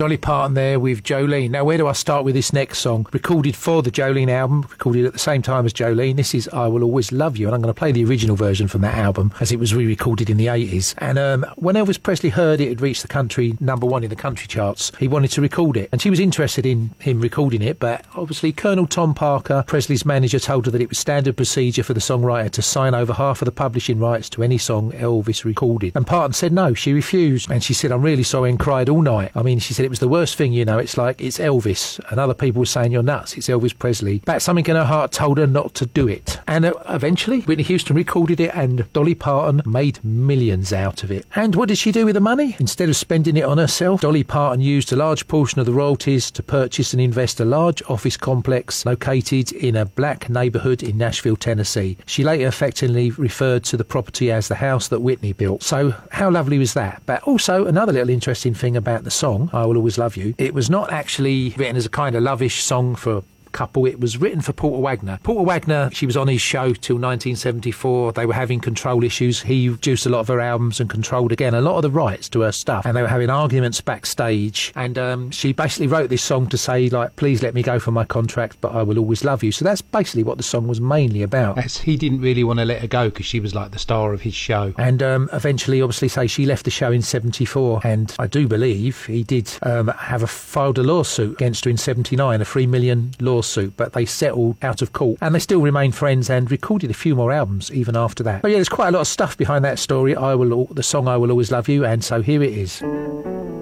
Dolly Parton there with Jolene. Now, where do I start with this next song? Recorded for the Jolene album, recorded at the same time as Jolene. This is I Will Always Love You, and I'm going to play the original version from that album as it was re-recorded in the 80s. And when Elvis Presley heard it had reached the country number one in the country charts, he wanted to record it. And she was interested in him recording it, but obviously Colonel Tom Parker, Presley's manager, told her that it was standard procedure for the songwriter to sign over half of the publishing rights to any song Elvis recorded. And Parton said no, she refused. And she said, I'm really sorry, and cried all night. I mean, she said it was the worst thing, you know, it's like, it's Elvis. And other people were saying, you're nuts, it's Elvis Presley. But something in her heart told her not to do it. And eventually, Whitney Houston recorded it, and Dolly Parton made millions out of it. And what did she do with the money? Instead of spending it on herself, Dolly Parton used a large portion of the royalties to purchase and invest a large office complex located in a black neighbourhood in Nashville, Tennessee. She later affectionately referred to the property as the house that Whitney built. So how lovely was that? But also, another little interesting thing about the song, I Will Always Love You, it was not actually written as a kind of lovish song for couple. It was written for Porter Wagner. Porter Wagner, she was on his show till 1974. They were having control issues. He produced a lot of her albums and controlled, again, a lot of the rights to her stuff. And they were having arguments backstage. And she basically wrote this song to say, like, please let me go for my contract, but I will always love you. So that's basically what the song was mainly about. He didn't really want to let her go because she was like the star of his show. And eventually, obviously, say she left the show in 74. And I do believe he did filed a lawsuit against her in 79, a $3 million lawsuit, but they settled out of court, and they still remain friends and recorded a few more albums even after that. But yeah, there's quite a lot of stuff behind that story, the song I Will Always Love You, and so here it is.